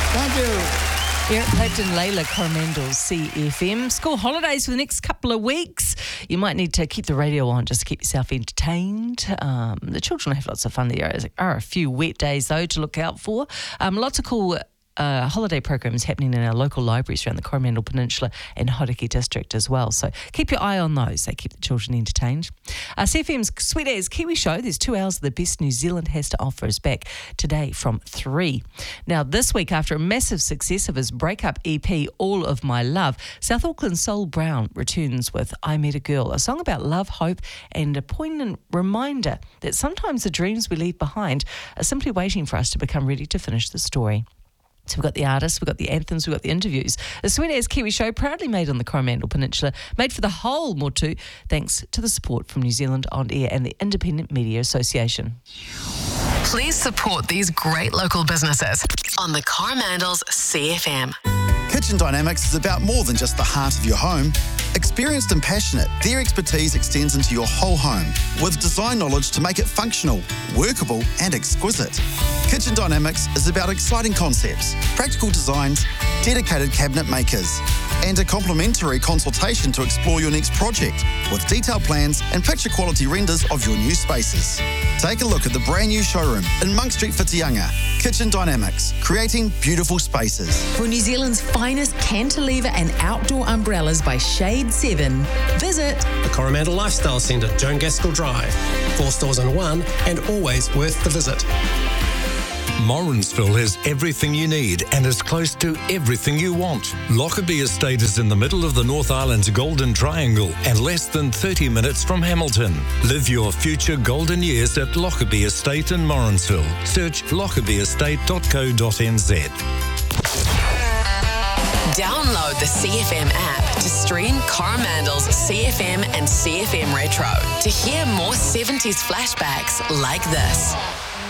Thank you. Eric Clapton, Layla Coromandel, CFM. School holidays for the next couple of weeks. You might need to keep the radio on just to keep yourself entertained. The children have lots of fun. There are a few wet days, though, to look out for. Lots of cool holiday programs happening in our local libraries around the Coromandel Peninsula and Hauraki District as well. So keep your eye on those. They keep the children entertained. CFM's Sweet As Kiwi Show, there's 2 hours of the best New Zealand has to offer, is back today from 3. Now, this week, after a massive success of his breakup EP, All of My Love, South Auckland Sol Brown returns with I Met a Girl, a song about love, hope, and a poignant reminder that sometimes the dreams we leave behind are simply waiting for us to become ready to finish the story. So we've got the artists, we've got the anthems, we've got the interviews. The Sweet As Kiwi Show, proudly made on the Coromandel Peninsula, made for the whole Motu, thanks to the support from New Zealand On Air and the Independent Media Association. Please support these great local businesses on the Coromandel's CFM. Kitchen Dynamics is about more than just the heart of your home. Experienced and passionate, their expertise extends into your whole home with design knowledge to make it functional, workable and exquisite. Kitchen Dynamics is about exciting concepts, practical designs, dedicated cabinet makers and a complimentary consultation to explore your next project with detailed plans and picture quality renders of your new spaces. Take a look at the brand new showroom in Monk Street, Whitianga. Kitchen Dynamics, creating beautiful spaces. For New Zealand's finest cantilever and outdoor umbrellas by Shade 7, visit the Coromandel Lifestyle Centre, Joan Gaskell Drive. 4 stores in one and always worth the visit. Morrinsville has everything you need and is close to everything you want. Lockerbie Estate is in the middle of the North Island's Golden Triangle and less than 30 minutes from Hamilton. Live your future golden years at Lockerbie Estate in Morrinsville. Search lockabieestate.co.nz. Download the CFM app to stream Coromandel's CFM and CFM Retro to hear more 70s flashbacks like this.